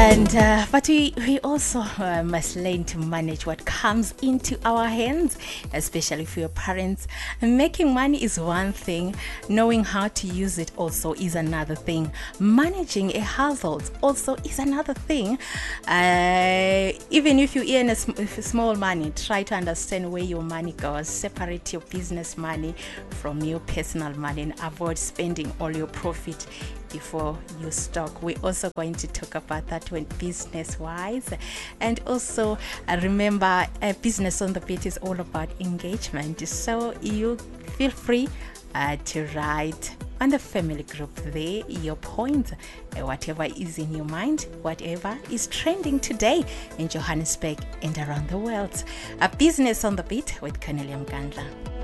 But we also must learn to manage what comes into our hands, especially for your parents. Making money is one thing, knowing how to use it also is another thing. Managing a household also is another thing. Even if you earn small money, try to understand where your money goes. Separate your business money from your personal money and avoid spending all your profit before you stock. We're also going to talk about that when business wise, and also remember, business on the beat is all about engagement, so you feel free to write on the family group there your points, whatever is in your mind, whatever is trending today in Johannesburg and around the world. A business on the beat with Cornelia Mgandla.